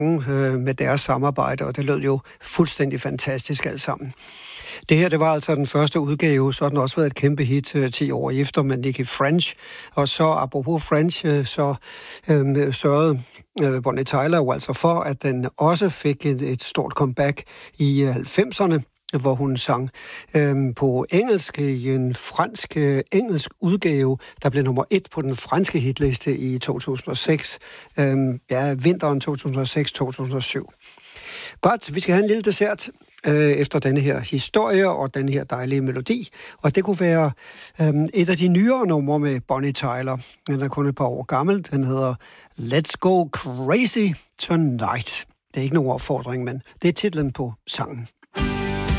med deres samarbejde, og det lød jo fuldstændig fantastisk alt sammen. Det her, det var altså den første udgave, så har den også været et kæmpe hit 10 år efter med Nicki French. Og så apropos French, så sørgede Bonnie Tyler jo altså for, at den også fik et stort comeback i 90'erne, hvor hun sang på engelsk i en fransk-engelsk udgave, der blev nummer 1 på den franske hitliste i 2006. Vinteren 2006-2007. Godt, vi skal have en lille dessert efter denne her historie og denne her dejlige melodi. Og det kunne være et af de nyere numre med Bonnie Tyler. Den er kun et par år gammel. Den hedder Let's Go Crazy Tonight. Det er ikke nogen opfordring, men det er titlen på sangen.